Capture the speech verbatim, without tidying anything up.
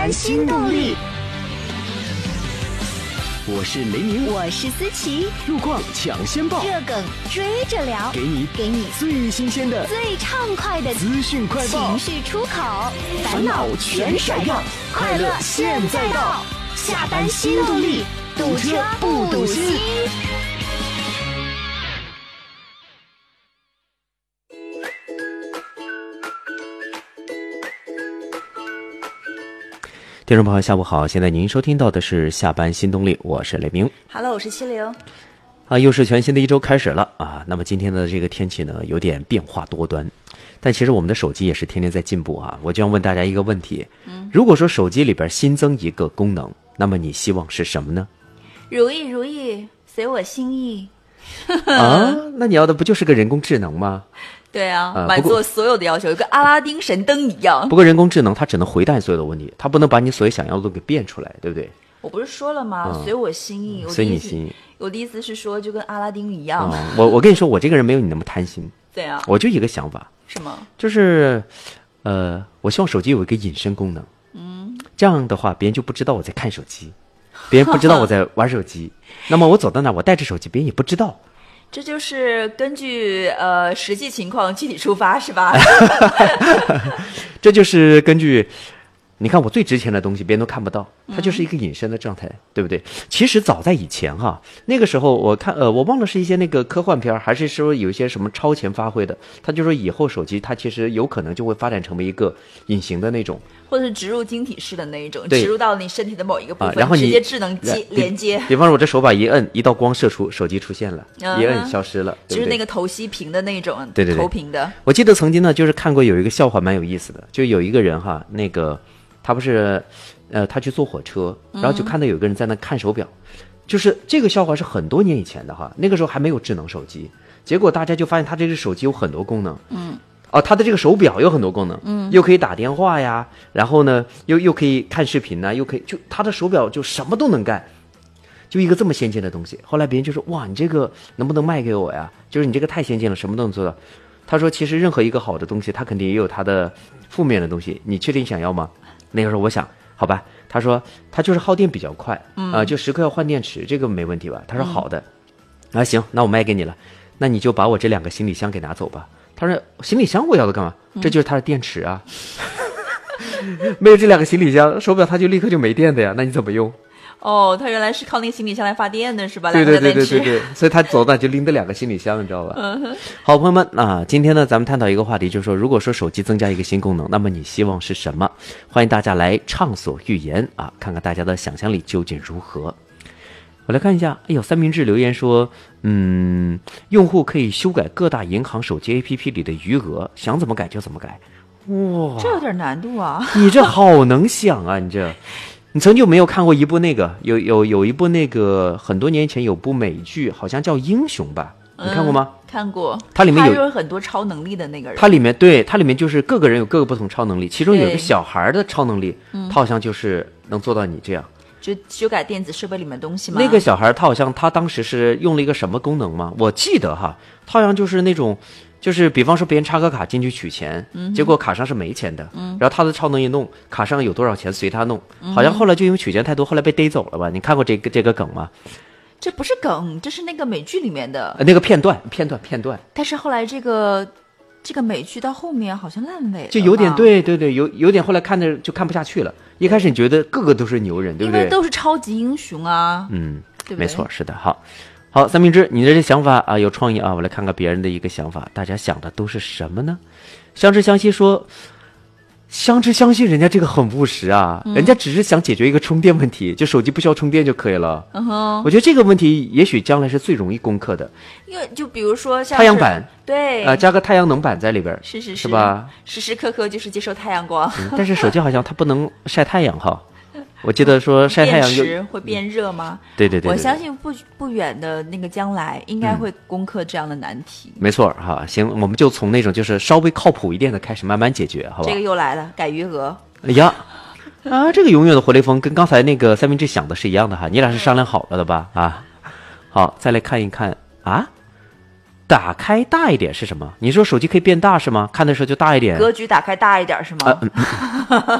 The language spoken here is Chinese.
班新动力。 我是雷鸣， 我是思琪， 路况抢先报， 热梗追着聊， 给你给你最新鲜的、 最畅快的资讯快报， 情绪出口，烦恼全甩掉，快乐现在到。下班新动力，堵车不堵心。 听众朋友下午好，现在您收听到的是下班新动力，我是雷鸣。 Hello， 我是七零。 啊，又是全新的一周开始了啊。那么今天的这个天气呢，有点变化多端，但其实我们的手机也是天天在进步啊。我就要问大家一个问题，嗯，如果说手机里边新增一个功能，那么你希望是什么呢？ 如意如意，随我心意。 啊，那你要的不就是个人工智能吗？ 对啊， 呃、 满足所有的要求，跟阿拉丁神灯一样。 不过人工智能它只能回答你所有的问题，它不能把你所有想要的都给变出来，对不对？ 我不是说了吗？嗯、随我心意。 随你心意。 我的意思是说，就跟阿拉丁一样。 嗯、我我跟你说，我这个人没有你那么贪心。 对啊。 我就一个想法。 什么？ 就是，呃，我希望手机有一个隐身功能。嗯。这样的话，别人就不知道我在看手机，别人不知道我在玩手机。那么我走到哪，我带着手机，别人也不知道。 这就是根据呃实际情况具体出发，是吧？ 这就是根据，你看我最值钱的东西，别人都看不到，它就是一个隐身的状态，嗯、对不对？其实早在以前哈，那个时候我看呃，我忘了是一些那个科幻片，还是说有一些什么超前发挥的，他就说以后手机它其实有可能就会发展成为一个隐形的那种。或者是植入晶体式的那一种，植入到你身体的某一个部分， 啊、然后你直接智能接连接。 比方说，我这手把一摁，一道光射出，手机出现了，嗯、一摁消失了，对对就是那个头吸屏的那种， 对对对， 投屏的。 我记得曾经呢，就是看过有一个笑话蛮有意思的，就有一个人哈，那个他不是，呃，他去坐火车，然后就看到有一个人在那看手表，嗯、就是这个笑话是很多年以前的哈，那个时候还没有智能手机，结果大家就发现他这只手机有很多功能，嗯。哦，它的这个手表有很多功能，嗯，又可以打电话呀，然后呢，又又可以看视频呐，又可以就它的手表就什么都能干，就一个这么先进的东西。后来别人就说：“哇，你这个能不能卖给我呀？就是你这个太先进了，什么都能做到。”他说：“其实任何一个好的东西，它肯定也有它的负面的东西。你确定想要吗？”那个时候我想，好吧，他说他就是耗电比较快，嗯、呃，就时刻要换电池，这个没问题吧？他说好的，嗯、啊行，那我卖给你了，那你就把我这两个行李箱给拿走吧。他说行李箱我要的干嘛？这就是它的电池啊，嗯、没有这两个行李箱，手表它就立刻就没电的呀。那你怎么用？ 哦，他原来是靠那个行李箱来发电的是吧？ 对对对对对对，所以他走那就拎着两个行李箱，你知道吧？嗯、好朋友们啊，今天呢咱们探讨一个话题，就是说如果说手机增加一个新功能，那么你希望是什么？欢迎大家来畅所欲言啊，看看大家的想象力究竟如何。我来看一下，哎呦，三明治留言说，嗯，用户可以修改各大银行手机 A P P 里的余额，想怎么改就怎么改。哇， 这有点难度啊！ 你这好能想啊，你这，你曾经有没有看过一部那个，有有有一部那个很多年前有部美剧，好像叫《英雄》吧？你看过吗？ 嗯、看过。 它里面有有很多超能力的那个人。 它里面对，它里面就是各个人有各个不同超能力，其中有一个小孩的超能力，他好像就是能做到你这样。 就修改电子设备里面东西吗？ 那个小孩他好像他当时是用了一个什么功能吗？我记得哈，他好像就是那种，就是比方说别人插个卡进去取钱，嗯、结果卡上是没钱的，嗯、然后他的超能一弄，卡上有多少钱随他弄，嗯、好像后来就因为取钱太多，后来被逮走了吧？你看过这个这个梗吗？ 这不是梗，这是那个美剧里面的、 呃、那个片段片段片段。 但是后来这个。这个美剧到后面好像烂尾了， 就有点对对对，有有点后来看着就看不下去了。一开始你觉得个个都是牛人，对不对？ 因为都是超级英雄啊， 嗯， 对不对？ 没错，是的。好，好，三明治，你的这想法啊有创意啊，我来看看别人的一个想法，大家想的都是什么呢？相知相惜说，相知相惜，人家这个很务实啊，嗯、人家只是想解决一个充电问题，就手机不需要充电就可以了。嗯哼，我觉得这个问题也许将来是最容易攻克的。 因为就比如说像太阳板， 对， 啊、呃，加个太阳能板在里边， 是是是， 是吧？ 时时刻刻就是接受太阳光。 嗯、但是手机好像它不能晒太阳哈。我记得说晒太阳电池会变热吗？ 嗯、对, 对, 对对对， 我相信不不远的那个将来应该会攻克这样的难题。 嗯、没错哈，行，我们就从那种就是稍微靠谱一点的开始慢慢解决，好吧？ 这个又来了，改余额。 哎呀，啊，这个永远的活雷锋跟刚才那个三明治想的是一样的哈，你俩是商量好了的吧？啊，好，再来看一看啊。打开大一点是什么？你说手机可以变大是吗？看的时候就大一点， 格局打开大一点是吗？ 啊嗯嗯、